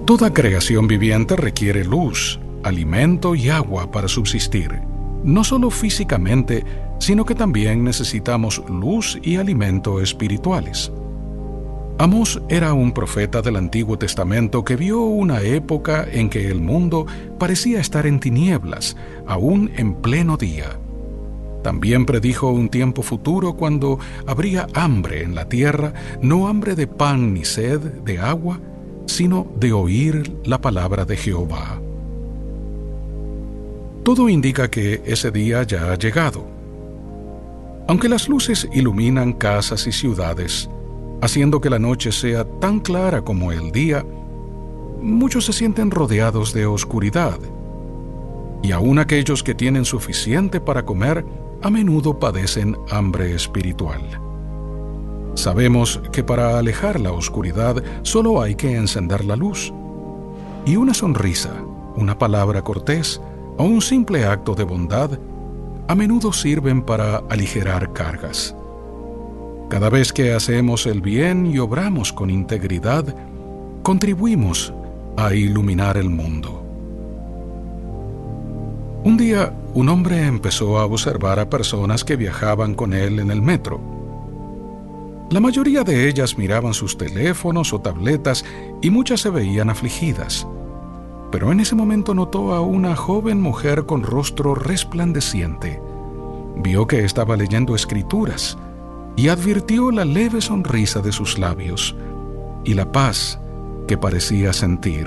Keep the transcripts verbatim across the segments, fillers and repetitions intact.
Toda creación viviente requiere luz, alimento y agua para subsistir, no solo físicamente, sino que también necesitamos luz y alimento espirituales. Amós era un profeta del Antiguo Testamento que vio una época en que el mundo parecía estar en tinieblas, aún en pleno día. También predijo un tiempo futuro cuando habría hambre en la tierra, no hambre de pan ni sed de agua, sino de oír la palabra de Jehová. Todo indica que ese día ya ha llegado. Aunque las luces iluminan casas y ciudades, haciendo que la noche sea tan clara como el día, muchos se sienten rodeados de oscuridad, y aun aquellos que tienen suficiente para comer a menudo padecen hambre espiritual. Sabemos que para alejar la oscuridad solo hay que encender la luz, y una sonrisa, una palabra cortés o un simple acto de bondad a menudo sirven para aligerar cargas. Cada vez que hacemos el bien y obramos con integridad, contribuimos a iluminar el mundo. Un día, un hombre empezó a observar a personas que viajaban con él en el metro. La mayoría de ellas miraban sus teléfonos o tabletas y muchas se veían afligidas. Pero en ese momento notó a una joven mujer con rostro resplandeciente. Vio que estaba leyendo escrituras y advirtió la leve sonrisa de sus labios y la paz que parecía sentir.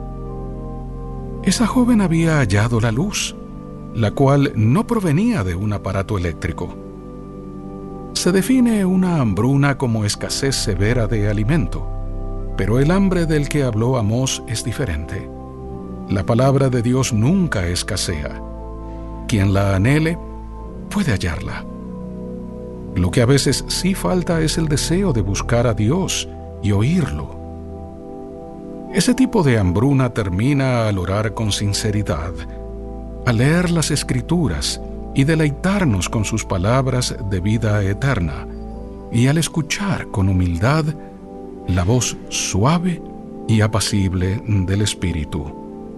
Esa joven había hallado la luz, la cual no provenía de un aparato eléctrico. Se define una hambruna como escasez severa de alimento, pero el hambre del que habló Amós es diferente. La palabra de Dios nunca escasea. Quien la anhele puede hallarla. Lo que a veces sí falta es el deseo de buscar a Dios y oírlo. Ese tipo de hambruna termina al orar con sinceridad, al leer las Escrituras y deleitarnos con sus palabras de vida eterna, y al escuchar con humildad la voz suave y apacible del Espíritu.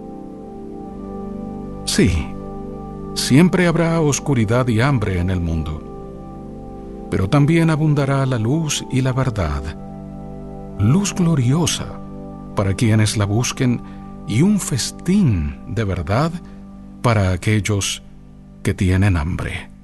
Sí, siempre habrá oscuridad y hambre en el mundo, pero también abundará la luz y la verdad, luz gloriosa para quienes la busquen y un festín de verdad para aquellos que tienen hambre.